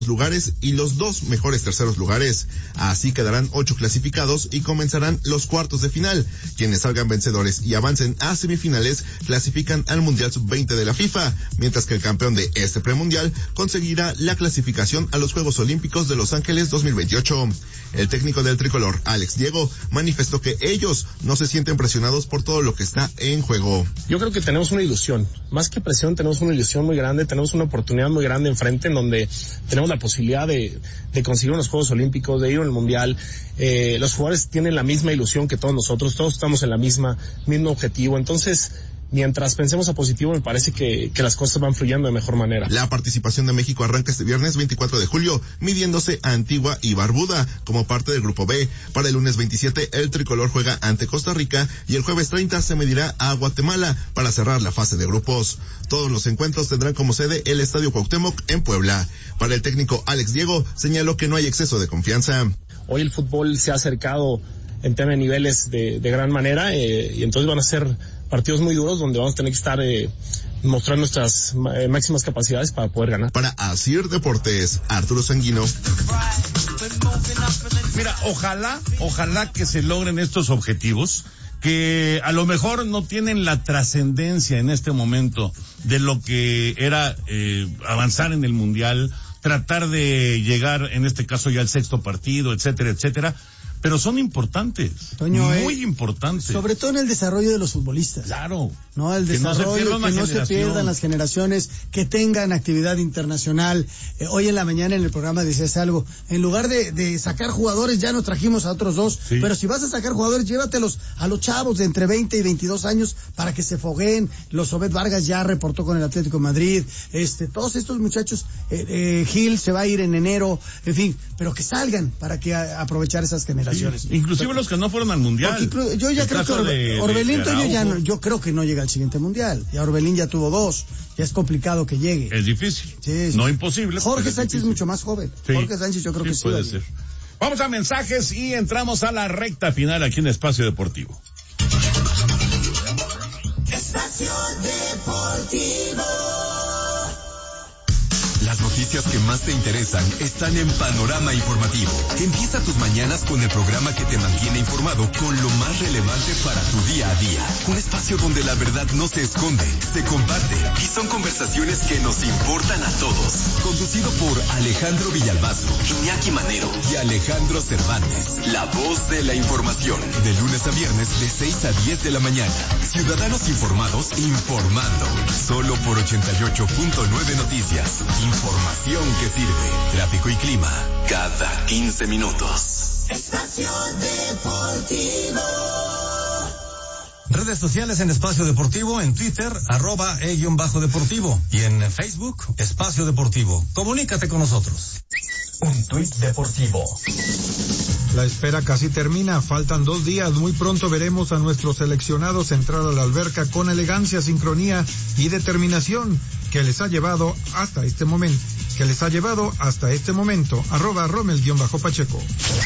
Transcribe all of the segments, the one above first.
lugares y los 2 mejores terceros lugares. Así quedarán 8 clasificados y comenzarán los cuartos de final. Quienes salgan vencedores y avancen a semifinales clasifican al Mundial Sub-20 de la FIFA, mientras que el campeón de este premundial conseguirá la clasificación a los Juegos Olímpicos de Los Ángeles 2028. El técnico del tricolor, Alex Diego, manifestó que ellos no se sienten presionados por todo lo que está en juego. Yo creo que tenemos una ilusión, más que presión, tenemos una ilusión muy grande, tenemos una oportunidad muy grande enfrente en donde tenemos la posibilidad de conseguir unos Juegos Olímpicos, de ir al Mundial. Los jugadores tienen la misma ilusión que todos nosotros, todos estamos en la mismo objetivo. Entonces, mientras pensemos a positivo, me parece que las cosas van fluyendo de mejor manera. La participación de México arranca este viernes 24 de julio, midiéndose a Antigua y Barbuda como parte del Grupo B. Para el lunes 27, el tricolor juega ante Costa Rica y el jueves 30 se medirá a Guatemala para cerrar la fase de grupos. Todos los encuentros tendrán como sede el Estadio Cuauhtémoc en Puebla. Para el técnico Alex Diego, señaló que no hay exceso de confianza. Hoy el fútbol se ha acercado en tema de niveles de gran manera, y entonces van a ser partidos muy duros donde vamos a tener que estar mostrar nuestras máximas capacidades para poder ganar. Para Asir Deportes, Arturo Sanguino. Mira, ojalá que se logren estos objetivos, que a lo mejor no tienen la trascendencia en este momento de lo que era avanzar en el Mundial, tratar de llegar, en este caso ya al 6º partido, etcétera, pero son importantes, Toño, muy importantes. Sobre todo en el desarrollo de los futbolistas. Claro. No, el desarrollo, que no se pierdan las generaciones, que tengan actividad internacional. Hoy en la mañana en el programa decías algo, en lugar de sacar jugadores, ya nos trajimos a otros 2, sí. Pero si vas a sacar jugadores, llévatelos a los chavos de entre 20 y 22 años para que se fogueen. Los Obed Vargas ya reportó con el Atlético de Madrid, todos estos muchachos, Gil se va a ir en enero, en fin, pero que salgan para que aprovechar esas generaciones. Sí, inclusive los que no fueron al Mundial. Yo ya creo que Orbelín Toño yo creo que no llega al siguiente Mundial. Ya Orbelín ya tuvo 2, ya es complicado que llegue. Es difícil. Sí. No imposible. Jorge Sánchez es mucho más joven. Sí. Jorge Sánchez yo creo que sí. Puede ser. Vamos a mensajes y entramos a la recta final aquí en Espacio Deportivo. Espacio Deportivo. Las noticias que más te interesan están en Panorama Informativo. Empieza tus mañanas con el programa que te mantiene informado con lo más relevante para tu día a día. Un espacio donde la verdad no se esconde, se comparte y son conversaciones que nos importan a todos. Conducido por Alejandro Villalbazo, Iñaki Manero y Alejandro Cervantes. La voz de la información. De lunes a viernes de 6 a 10 de la mañana. Ciudadanos informados informando. Solo por 88.9 Noticias. Información que sirve. Tráfico y clima cada 15 minutos. Espacio Deportivo. Redes sociales en Espacio Deportivo, en Twitter, @e_deportivo y en Facebook, Espacio Deportivo. Comunícate con nosotros. Un tuit deportivo. La espera casi termina, faltan 2 días, muy pronto veremos a nuestros seleccionados entrar a la alberca con elegancia, sincronía y determinación que les ha llevado hasta este momento. @Rommel_Pacheco.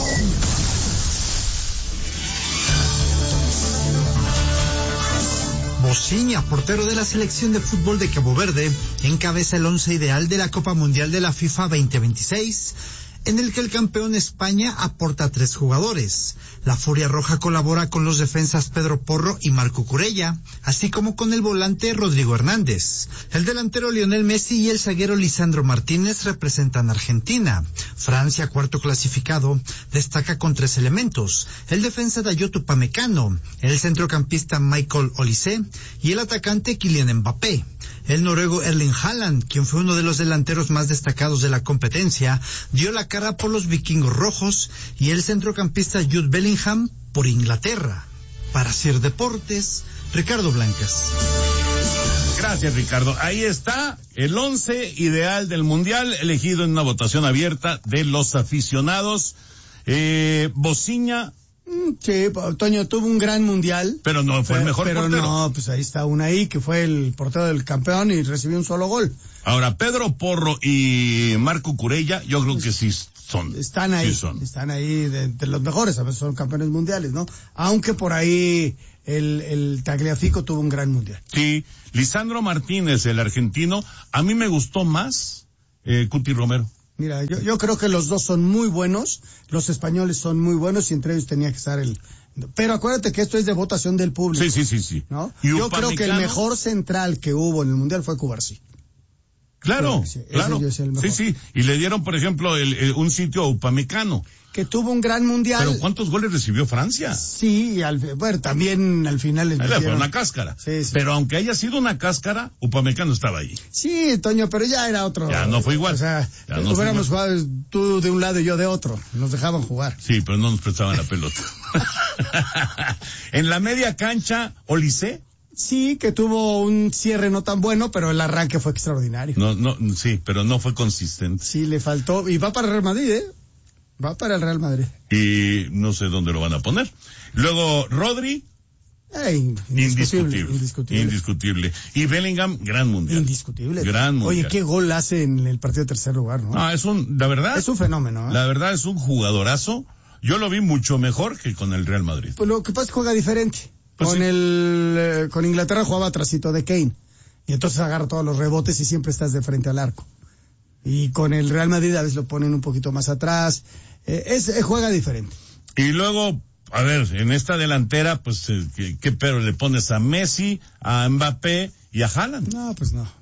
Bociña, portero de la selección de fútbol de Cabo Verde, encabeza el 11 ideal de la Copa Mundial de la FIFA 2026, en el que el campeón España aporta 3 jugadores. La Furia Roja colabora con los defensas Pedro Porro y Marco Curella, así como con el volante Rodrigo Hernández. El delantero Lionel Messi y el zaguero Lisandro Martínez representan a Argentina. Francia, cuarto clasificado, destaca con 3 elementos: el defensa Dayot Upamecano, el centrocampista Michael Olise y el atacante Kylian Mbappé. El noruego Erling Haaland, quien fue uno de los delanteros más destacados de la competencia, dio la cara por los vikingos rojos, y el centrocampista Jude Bellingham por Inglaterra. Para Sir Deportes, Ricardo Blancas. Gracias, Ricardo. Ahí está el 11 ideal del Mundial, elegido en una votación abierta de los aficionados. Bociña. Sí, Toño tuvo un gran mundial. Pero no fue el mejor portero. Pero no, pues ahí está Unai, que fue el portero del campeón y recibió un solo gol. Ahora, Pedro Porro y Marco Curella, yo creo que sí son. Están ahí, están ahí de los mejores, a veces son campeones mundiales, ¿no? Aunque por ahí el Tagliafico tuvo un gran mundial. Sí, Lisandro Martínez, el argentino, a mí me gustó más Cuti Romero. Mira, yo creo que los dos son muy buenos, los españoles son muy buenos y entre ellos tenía que estar pero acuérdate que esto es de votación del público. Sí. ¿No? Yo creo que el mejor central que hubo en el Mundial fue Cubarsí. Claro. Sí. Y le dieron, por ejemplo, un sitio a Upamecano. Que tuvo un gran Mundial. Pero ¿cuántos goles recibió Francia? Sí, también al final fue una cáscara. Sí. Pero aunque haya sido una cáscara, Upamecano estaba ahí. Sí, Toño, pero ya era otro. Ya no fue igual. O sea, hubiéramos jugado tú de un lado y yo de otro. Nos dejaban jugar. Sí, pero no nos prestaban la pelota. En la media cancha, Olise. Sí, que tuvo un cierre no tan bueno, pero el arranque fue extraordinario. Sí, pero no fue consistente. Sí, le faltó. Y va para el Real Madrid, Va para el Real Madrid. Y no sé dónde lo van a poner. Luego, Rodri. Indiscutible. Y Bellingham, gran mundial. Indiscutible. Gran mundial. Oye, qué gol hace en el partido de tercer lugar, ¿no? La verdad. Es un fenómeno, La verdad es un jugadorazo. Yo lo vi mucho mejor que con el Real Madrid. Pues lo que pasa es que juega diferente. Con Inglaterra jugaba atrasito de Kane. Y entonces agarra todos los rebotes y siempre estás de frente al arco. Y con el Real Madrid a veces lo ponen un poquito más atrás. Juega diferente. Y luego, a ver, en esta delantera, pues, ¿qué pero le pones a Messi, a Mbappé y a Haaland? No, pues no.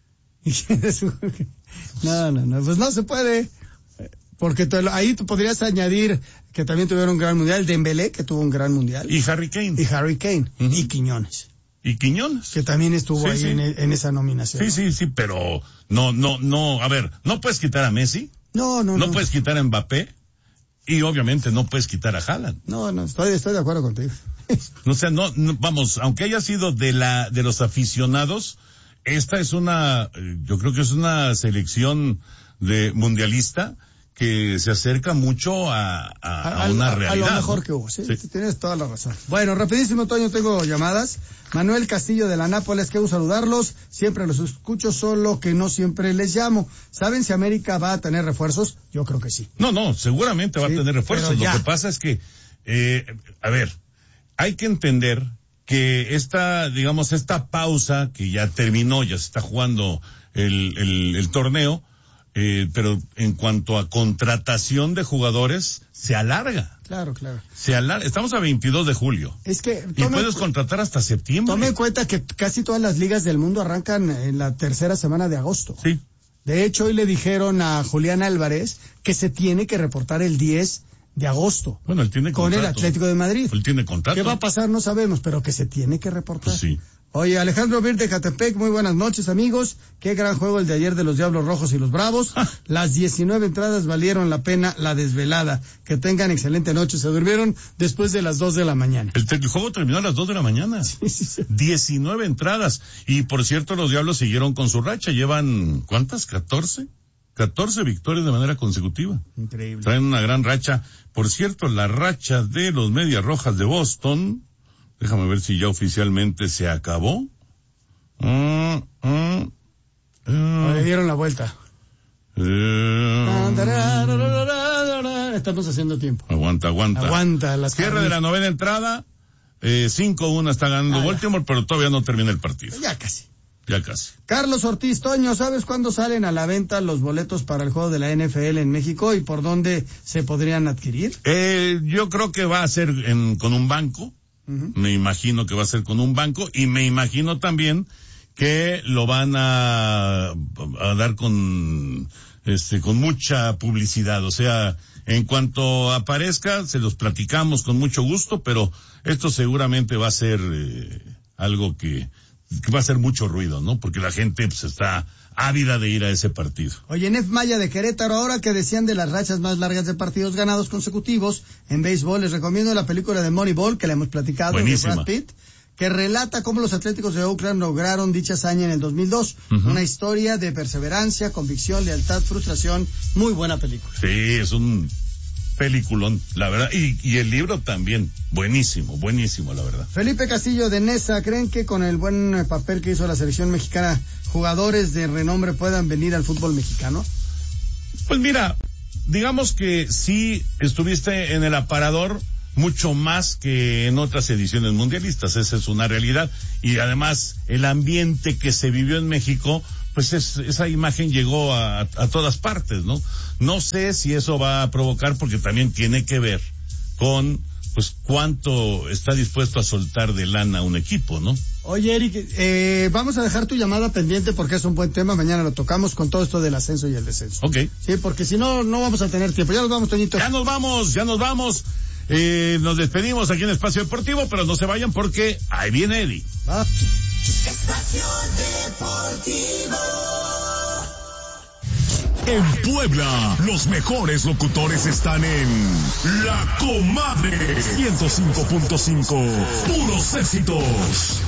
No, pues no se puede. Porque ahí tú podrías añadir que también tuvieron un gran mundial, Dembélé, que tuvo un gran mundial. Y Harry Kane. Uh-huh. Y Quiñones. Que también estuvo ahí. En esa nominación. Sí, pero no, a ver, no puedes quitar a Messi. No. No puedes quitar a Mbappé. Y obviamente no puedes quitar a Haaland. No, estoy de acuerdo contigo. O sea, no, vamos, aunque haya sido de los aficionados, esta es yo creo que es una selección de mundialista que se acerca mucho a una realidad. A lo mejor que hubo, sí, tienes toda la razón. Bueno, rapidísimo, Toño, tengo llamadas. Manuel Castillo de la Nápoles, quiero saludarlos. Siempre los escucho, solo que no siempre les llamo. ¿Saben si América va a tener refuerzos? Yo creo que sí. No, seguramente va a tener refuerzos. Lo que pasa es que, a ver, hay que entender que esta pausa que ya terminó, ya se está jugando el torneo, pero en cuanto a contratación de jugadores, se alarga. Claro. Se alarga. Estamos a 22 de julio. Es que y puedes contratar hasta septiembre. Tome en cuenta que casi todas las ligas del mundo arrancan en la tercera semana de agosto. Sí. De hecho, hoy le dijeron a Julián Álvarez que se tiene que reportar el 10 de agosto. Bueno, él tiene contrato. Con el Atlético de Madrid. Él tiene contrato. ¿Qué va a pasar? No sabemos, pero que se tiene que reportar. Pues sí. Oye, Alejandro Bir de Catepec, muy buenas noches, amigos. Qué gran juego el de ayer de los Diablos Rojos y los Bravos. Las 19 entradas valieron la pena la desvelada. Que tengan excelente noche. Se durmieron después de las 2 de la mañana. El juego terminó a las 2 de la mañana. Sí. 19 entradas. Y por cierto, los Diablos siguieron con su racha. Llevan, ¿cuántas? 14 victorias de manera consecutiva. Increíble. Traen una gran racha. Por cierto, la racha de los Medias Rojas de Boston, déjame ver si ya oficialmente se acabó. Le dieron la vuelta. Estamos haciendo tiempo. Aguanta. Cierre de la novena entrada. 5-1 está ganando Baltimore, pero todavía no termina el partido. Ya casi. Carlos Ortiz, Toño, ¿sabes cuándo salen a la venta los boletos para el juego de la NFL en México y por dónde se podrían adquirir? Yo creo que va a ser con un banco. Uh-huh. Me imagino que va a ser con un banco y me imagino también que lo van a dar con mucha publicidad. O sea, en cuanto aparezca, se los platicamos con mucho gusto, pero esto seguramente va a ser algo que va a hacer mucho ruido, ¿no? Porque la gente pues está ávida de ir a ese partido. Oye, Nef Maya de Querétaro, ahora que decían de las rachas más largas de partidos ganados consecutivos en béisbol, les recomiendo la película de Moneyball, que la hemos platicado, buenísima, de Brad Pitt, que relata cómo los Atléticos de Oakland lograron dicha hazaña en el 2002. Uh-huh. Una historia de perseverancia, convicción, lealtad, frustración. Muy buena película. Sí, es un peliculón, la verdad, y el libro también, buenísimo, la verdad. Felipe Castillo de Nesa, ¿creen que con el buen papel que hizo la selección mexicana, jugadores de renombre puedan venir al fútbol mexicano? Pues mira, digamos que sí estuviste en el aparador mucho más que en otras ediciones mundialistas, esa es una realidad, y además el ambiente que se vivió en México pues esa imagen llegó a todas partes, ¿no? No sé si eso va a provocar, porque también tiene que ver con, pues, cuánto está dispuesto a soltar de lana un equipo, ¿no? Oye, Eric, vamos a dejar tu llamada pendiente porque es un buen tema. Mañana lo tocamos con todo esto del ascenso y el descenso. Ok. Sí, porque si no, no vamos a tener tiempo. Ya nos vamos, Toñito. Ya nos vamos. Nos despedimos aquí en Espacio Deportivo, pero no se vayan porque ahí viene Eddie. Espacio Deportivo. En Puebla, los mejores locutores están en La Comadre 105.5, puros éxitos.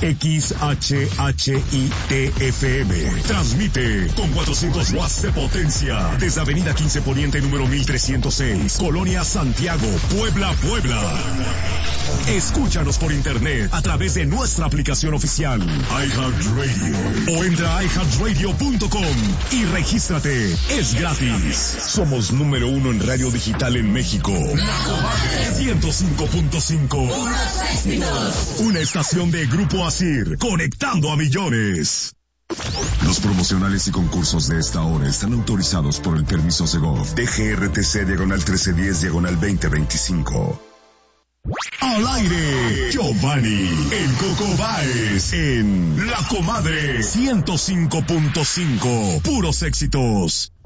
XHHITFM transmite con 400 watts de potencia desde Avenida 15 Poniente número 1306, Colonia Santiago, Puebla. Escúchanos por internet a través de nuestra aplicación oficial iHeartRadio o entra a iHeartRadio.com y regístrate. Es gratis. Somos número 1 en radio digital en México. La Comadre 105.5. Una estación de Grupo Asir, conectando a millones. Los promocionales y concursos de esta hora están autorizados por el permiso Segov DGRTC/1310/2025. Al aire, Giovanni, el Coco Báez, en La Comadre 105.5, puros éxitos.